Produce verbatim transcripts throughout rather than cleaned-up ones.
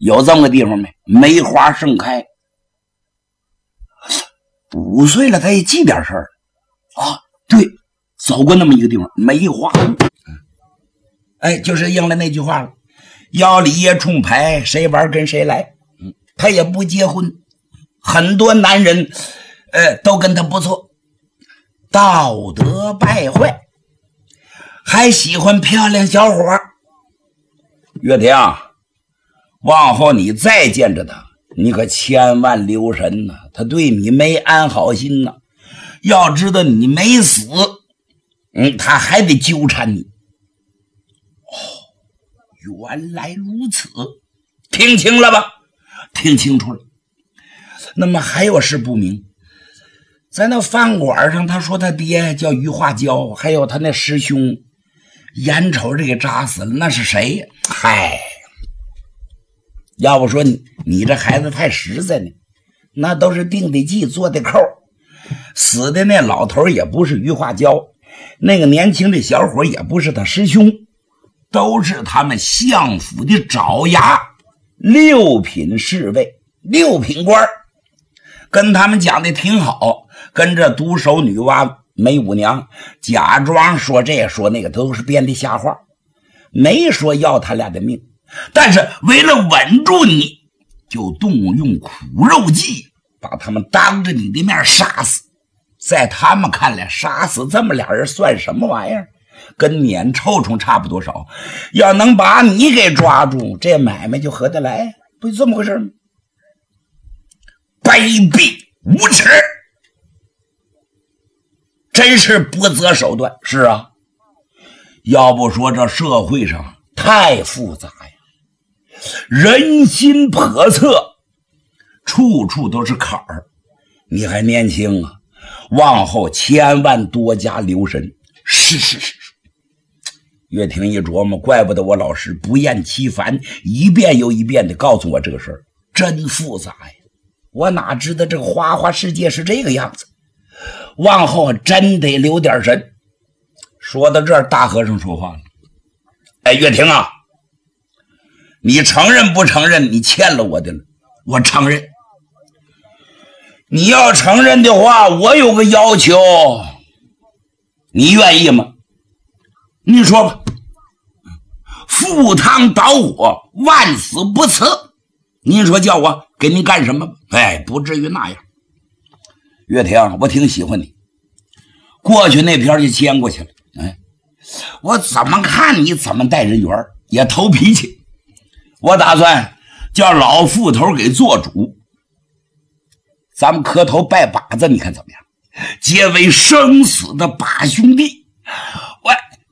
有这么个地方没？梅花盛开。五岁了他也记点事儿啊，对，走过那么一个地方，梅花路。哎，就是应了那句话了，要里也冲牌，谁玩跟谁来。嗯，他也不结婚，很多男人呃都跟他不错，道德败坏，还喜欢漂亮小伙。岳婷，往后你再见着他，你可千万留神呐、啊，他对你没安好心呐、啊。要知道你没死，嗯，他还得纠缠你。哦，原来如此，听清了吧？听清楚了。那么还有事不明，在那饭馆上，他说他爹叫于化娇，还有他那师兄眼瞅着给扎死了，那是谁呀？嗨，要不说你你这孩子太实在呢，那都是定的计做的扣。死的那老头也不是于化娇，那个年轻的小伙也不是他师兄，都是他们相府的爪牙六品侍卫六品官，跟他们讲的挺好，跟着独守女娲梅五娘假装说这说那个，都是编的瞎话，没说要他俩的命，但是为了稳住你，就动用苦肉计，把他们当着你的面杀死。在他们看来，杀死这么俩人算什么玩意儿，跟撵臭虫差不多少。要能把你给抓住，这买卖就合得来，不就这么回事吗？卑鄙无耻，真是不择手段。是啊，要不说这社会上太复杂呀，人心叵测，处处都是坎儿。你还年轻啊，往后千万多加留神。是是是，岳婷一琢磨，怪不得我老师不厌其烦，一遍又一遍的告诉我这个事儿，真复杂呀！我哪知道这个花花世界是这个样子，往后真得留点神。说到这儿，大和尚说话了：“哎，岳婷啊，你承认不承认你欠了我的了？”我承认。你要承认的话，我有个要求，你愿意吗？你说吧。赴汤蹈火，万死不辞。您说叫我给您干什么？哎，不至于那样。岳婷，我挺喜欢你，过去那篇就签过去了。哎，我怎么看你怎么带人缘，也投脾气。我打算叫老副头给做主，咱们磕头拜把子，你看怎么样？结为生死的把兄弟。我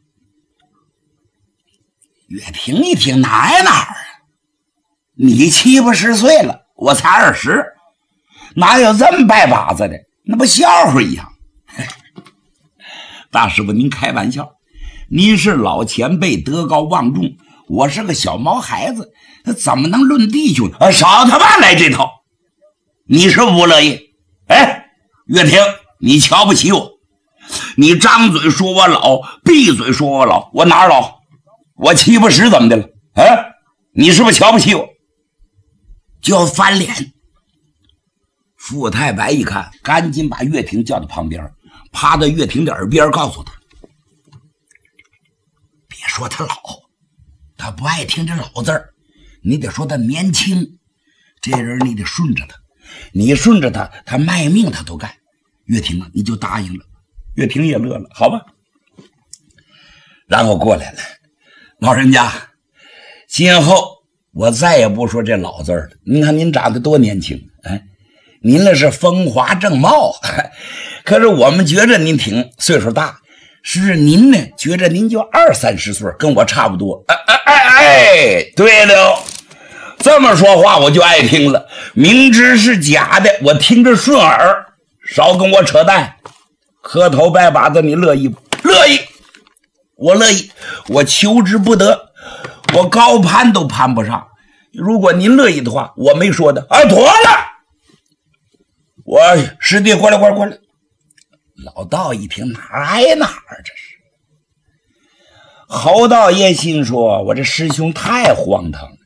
岳婷一听，哪呀哪儿啊？你七八十岁了，我才二十，哪有这么拜把子的？那不笑话一样。大师傅您开玩笑，您是老前辈，德高望重，我是个小毛孩子，怎么能论弟兄啊？少他妈来这套！你是不乐意？哎，岳婷，你瞧不起我，你张嘴说我老，闭嘴说我老，我哪儿老？我七八十怎么的了？哎，你是不是瞧不起我？就要翻脸。傅太白一看，赶紧把岳婷叫到旁边，趴到岳婷的耳边告诉他，别说他老，他不爱听这老字儿，你得说他年轻，这人你得顺着他，你顺着他，他卖命他都干。岳婷啊，你就答应了。岳婷也乐了，好吧。然后过来了，老人家，今后我再也不说这老字儿了。您看您长得多年轻，哎，您那是风华正茂，可是我们觉着您挺岁数大，是您呢觉着您就二三十岁，跟我差不多。哎哎哎哎，对了，这么说话我就爱听了，明知是假的，我听着顺耳，少跟我扯淡。磕头拜把子，你乐意不？乐意，我乐意，我求之不得，我高攀都攀不上。如果您乐意的话，我没说的。哎，妥了，我师弟过来过来过来。老道一听，哪挨哪儿？这是侯道爷心说，我这师兄太荒唐了，